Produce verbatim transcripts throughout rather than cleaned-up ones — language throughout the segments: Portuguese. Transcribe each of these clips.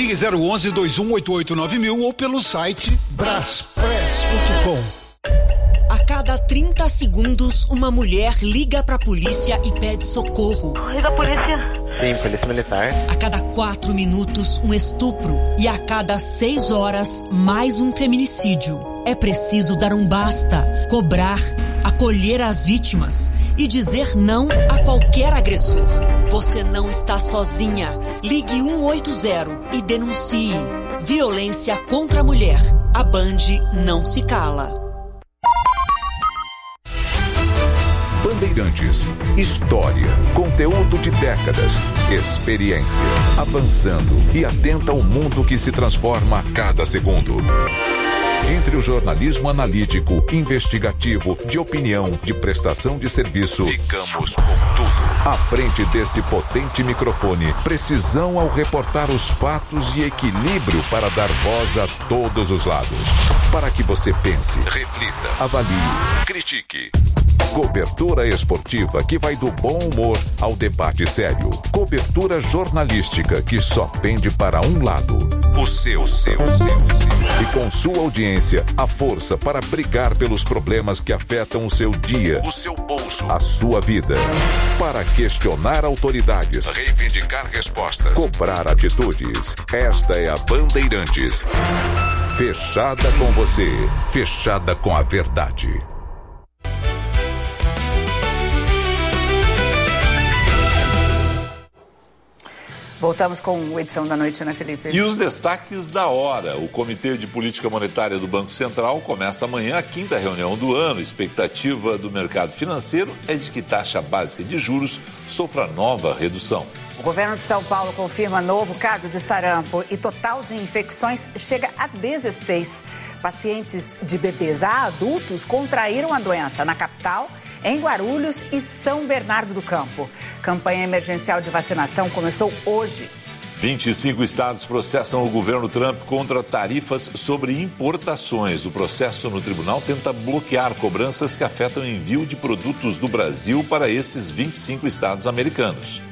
Ligue zero onze, dois um oito oito, nove mil ou pelo site braspress ponto com. A cada trinta segundos, uma mulher liga pra polícia e pede socorro. Oi, da polícia. Sim, polícia militar. A cada quatro minutos, um estupro. E a cada seis horas, mais um feminicídio. É preciso dar um basta, cobrar, acolher as vítimas e dizer não a qualquer agressor. Você não está sozinha. Ligue um oito zero e denuncie. Violência contra a mulher. A Band não se cala. Bandeirantes. História, conteúdo de décadas, experiência, avançando e atenta ao mundo que se transforma a cada segundo. Entre o jornalismo analítico, investigativo, de opinião, de prestação de serviço, ficamos com tudo. À frente desse potente microfone, precisão ao reportar os fatos e equilíbrio para dar voz a todos os lados. Para que você pense, reflita, avalie, critique. Cobertura esportiva que vai do bom humor ao debate sério. Cobertura jornalística que só pende para um lado. O seu, seu, seu, seu. E com sua audiência, a força para brigar pelos problemas que afetam o seu dia, o seu bolso, a sua vida. Para questionar autoridades, reivindicar respostas, cobrar atitudes. Esta é a Bandeirantes. Fechada com você, fechada com a verdade. Voltamos com a edição da noite, né, Felipe? E os destaques da hora. O Comitê de Política Monetária do Banco Central começa amanhã a quinta reunião do ano. Expectativa do mercado financeiro é de que taxa básica de juros sofra nova redução. O governo de São Paulo confirma novo caso de sarampo e total de infecções chega a dezesseis. Pacientes de bebês a adultos contraíram a doença na capital, em Guarulhos e São Bernardo do Campo. Campanha emergencial de vacinação começou hoje. vinte e cinco estados processam o governo Trump contra tarifas sobre importações. O processo no tribunal tenta bloquear cobranças que afetam o envio de produtos do Brasil para esses vinte e cinco estados americanos.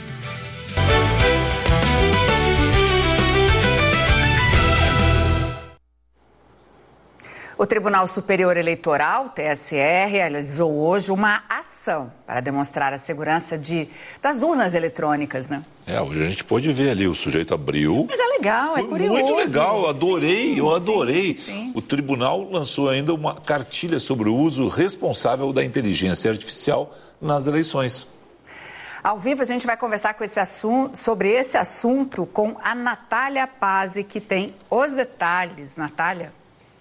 O Tribunal Superior Eleitoral, T S E, realizou hoje uma ação para demonstrar a segurança de, das urnas eletrônicas, né? É, hoje a gente pôde ver ali, o sujeito abriu. Mas é legal, Foi é curioso. Muito legal, eu adorei, sim, eu adorei. Sim, sim. O tribunal lançou ainda uma cartilha sobre o uso responsável da inteligência artificial nas eleições. Ao vivo a gente vai conversar com esse assunto, sobre esse assunto com a Natália Pazzi, que tem os detalhes. Natália?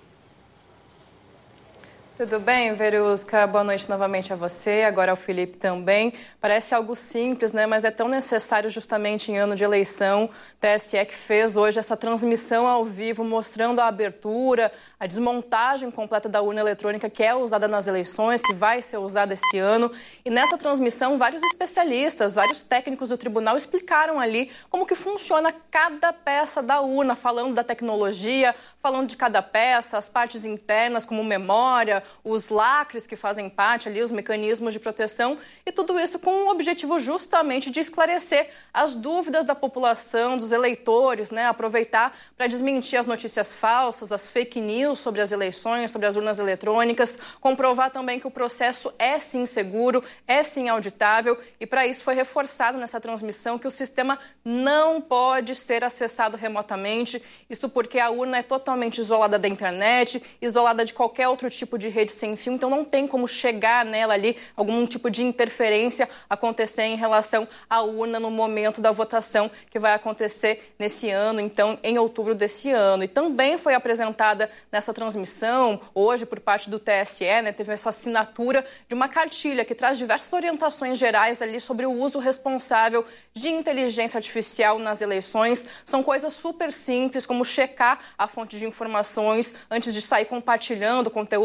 Tudo bem, Verusca? Boa noite novamente a você, agora ao Felipe também. Parece algo simples, né? Mas é tão necessário justamente em ano de eleição. T S E que fez hoje essa transmissão ao vivo, mostrando a abertura, a desmontagem completa da urna eletrônica que é usada nas eleições, que vai ser usada esse ano. E nessa transmissão, vários especialistas, vários técnicos do tribunal explicaram ali como que funciona cada peça da urna, falando da tecnologia, falando de cada peça, as partes internas como memória, os lacres que fazem parte ali, os mecanismos de proteção, e tudo isso com o objetivo justamente de esclarecer as dúvidas da população, dos eleitores, né? Aproveitar para desmentir as notícias falsas, as fake news sobre as eleições, sobre as urnas eletrônicas, comprovar também que o processo é sim seguro, é sim auditável, e para isso foi reforçado nessa transmissão que o sistema não pode ser acessado remotamente, isso porque a urna é totalmente isolada da internet, isolada de qualquer outro tipo de rede sem fio, então não tem como chegar nela ali, algum tipo de interferência acontecer em relação à urna no momento da votação que vai acontecer nesse ano, então em outubro desse ano. E também foi apresentada nessa transmissão, hoje por parte do T S E, né, teve essa assinatura de uma cartilha que traz diversas orientações gerais ali sobre o uso responsável de inteligência artificial nas eleições. São coisas super simples, como checar a fonte de informações antes de sair compartilhando o conteúdo que a gente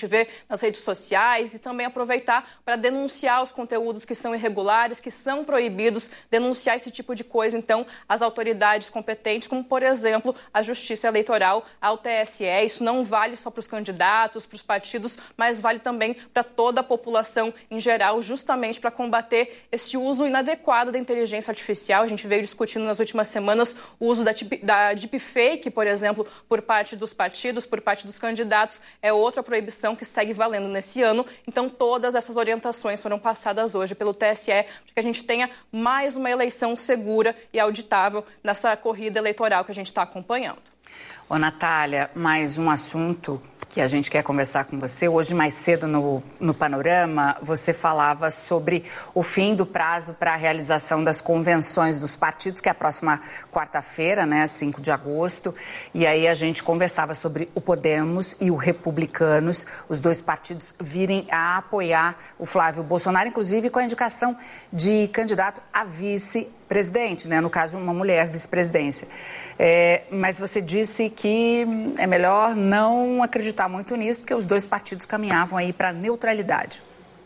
vê nas redes sociais e também aproveitar para denunciar os conteúdos que são irregulares, que são proibidos, denunciar esse tipo de coisa, então, às autoridades competentes, como, por exemplo, a Justiça Eleitoral, ao T S E. Isso não vale só para os candidatos, para os partidos, mas vale também para toda a população em geral, justamente para combater esse uso inadequado da inteligência artificial. A gente veio discutindo nas últimas semanas o uso da, da deepfake, por exemplo, por parte dos partidos, por parte dos candidatos, é outra proibição que segue valendo nesse ano. Então, todas essas orientações foram passadas hoje pelo T S E para que a gente tenha mais uma eleição segura e auditável nessa corrida eleitoral que a gente está acompanhando. Ô, Natália, mais um assunto que a gente quer conversar com você. Hoje, mais cedo, no, no Panorama, você falava sobre o fim do prazo para a realização das convenções dos partidos, que é a próxima quarta-feira, né, cinco de agosto. E aí a gente conversava sobre o Podemos e o Republicanos, os dois partidos virem a apoiar o Flávio Bolsonaro, inclusive com a indicação de candidato a vice-presidente, né, no caso, uma mulher vice-presidência. É, mas você disse que é melhor não acreditar muito nisso, porque os dois partidos caminhavam aí para a neutralidade.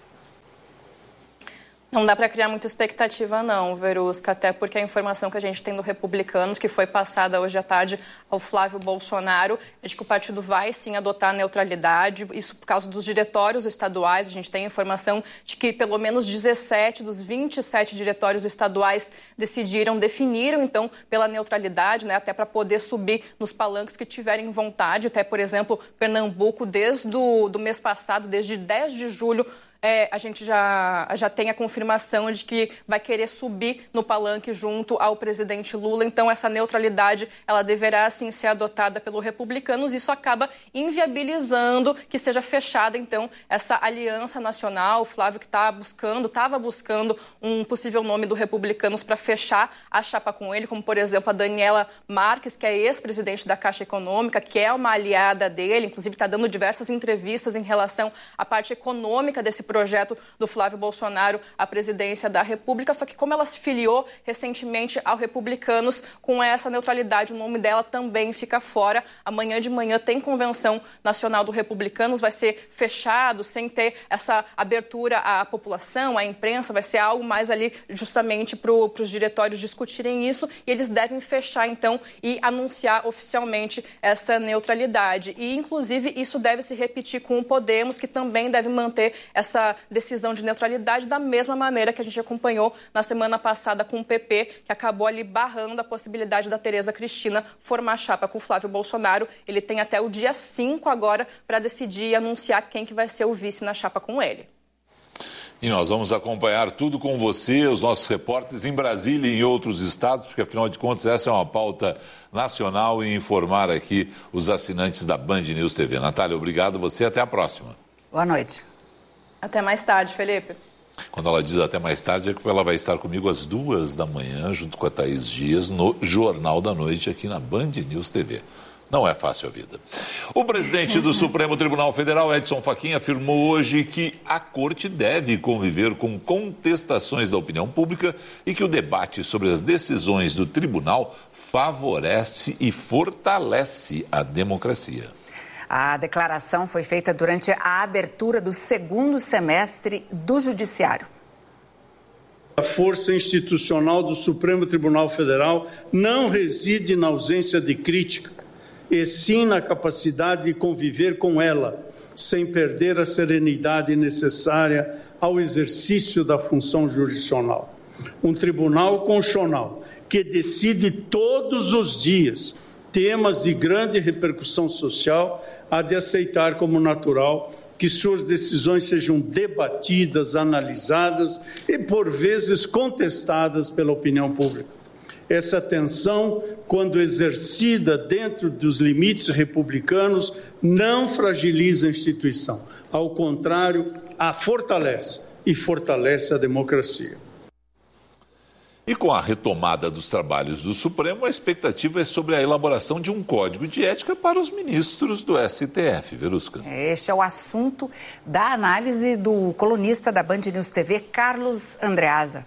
Não dá para criar muita expectativa, não, Verusca, até porque a informação que a gente tem do Republicanos, que foi passada hoje à tarde ao Flávio Bolsonaro, é de que o partido vai, sim, adotar a neutralidade, isso por causa dos diretórios estaduais. A gente tem a informação de que pelo menos dezessete dos vinte e sete diretórios estaduais decidiram, definiram, então, pela neutralidade, né, até para poder subir nos palanques que tiverem vontade. Até, por exemplo, Pernambuco, desde o do mês passado, desde dez de julho, É, a gente já, já tem a confirmação de que vai querer subir no palanque junto ao presidente Lula. Então, essa neutralidade, ela deverá, sim, ser adotada pelos republicanos. Isso acaba inviabilizando que seja fechada, então, essa aliança nacional. O Flávio que está buscando, estava buscando um possível nome do Republicanos para fechar a chapa com ele, como, por exemplo, a Daniela Marques, que é ex-presidente da Caixa Econômica, que é uma aliada dele, inclusive está dando diversas entrevistas em relação à parte econômica desse projeto do Flávio Bolsonaro à presidência da República, só que como ela se filiou recentemente ao Republicanos, com essa neutralidade, o nome dela também fica fora. Amanhã de manhã tem convenção nacional do Republicanos, vai ser fechado, sem ter essa abertura à população, à imprensa, vai ser algo mais ali justamente para os diretórios discutirem isso, e eles devem fechar então e anunciar oficialmente essa neutralidade. E inclusive isso deve se repetir com o Podemos, que também deve manter essa decisão de neutralidade da mesma maneira que a gente acompanhou na semana passada com o P P, que acabou ali barrando a possibilidade da Tereza Cristina formar chapa com o Flávio Bolsonaro. Ele tem até o dia cinco agora para decidir e anunciar quem que vai ser o vice na chapa com ele. E nós vamos acompanhar tudo com você, os nossos repórteres em Brasília e em outros estados, porque afinal de contas essa é uma pauta nacional, e informar aqui os assinantes da Band News T V. Natália, obrigado, você, até a próxima. Boa noite. Até mais tarde, Felipe. Quando ela diz até mais tarde, é que ela vai estar comigo às duas da manhã, junto com a Thaís Dias, no Jornal da Noite, aqui na Band News T V. Não é fácil a vida. O presidente do Supremo Tribunal Federal, Edson Fachin, afirmou hoje que a Corte deve conviver com contestações da opinião pública e que o debate sobre as decisões do tribunal favorece e fortalece a democracia. A declaração foi feita durante a abertura do segundo semestre do Judiciário. A força institucional do Supremo Tribunal Federal não reside na ausência de crítica, e sim na capacidade de conviver com ela, sem perder a serenidade necessária ao exercício da função jurisdicional. Um tribunal constitucional que decide todos os dias temas de grande repercussão social há de aceitar como natural que suas decisões sejam debatidas, analisadas e, por vezes, contestadas pela opinião pública. Essa tensão, quando exercida dentro dos limites republicanos, não fragiliza a instituição. Ao contrário, a fortalece e fortalece a democracia. E com a retomada dos trabalhos do Supremo, a expectativa é sobre a elaboração de um código de ética para os ministros do S T F, Verusca. Este é o assunto da análise do colunista da Band News T V, Carlos Andreasa.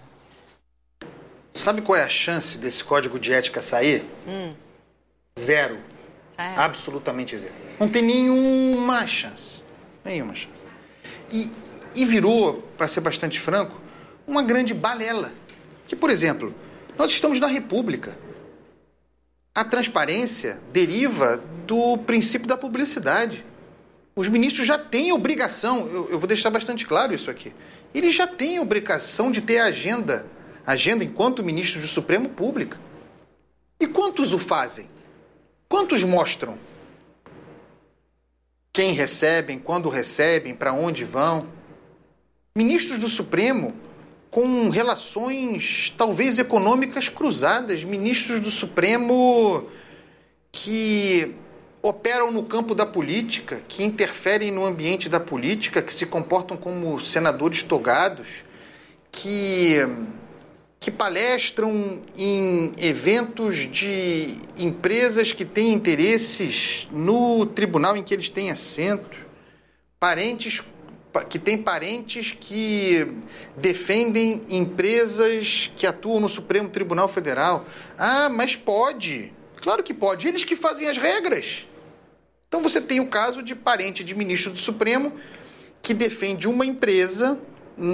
Sabe qual é a chance desse código de ética sair? Hum. Zero. É. Absolutamente zero. Não tem nenhuma chance. Nenhuma chance. E, e virou, para ser bastante franco, uma grande balela. Que, por exemplo, nós estamos na República. A transparência deriva do princípio da publicidade. Os ministros já têm obrigação, eu, eu vou deixar bastante claro isso aqui, eles já têm obrigação de ter agenda, agenda enquanto ministros do Supremo pública. E quantos o fazem? Quantos mostram? Quem recebem, quando recebem, para onde vão? Ministros do Supremo com relações talvez econômicas cruzadas, ministros do Supremo que operam no campo da política, que interferem no ambiente da política, que se comportam como senadores togados, que, que palestram em eventos de empresas que têm interesses no tribunal em que eles têm assento, parentes que têm parentes que defendem empresas que atuam no Supremo Tribunal Federal. Ah, mas pode. Claro que pode. Eles que fazem as regras. Então você tem o caso de parente de ministro do Supremo que defende uma empresa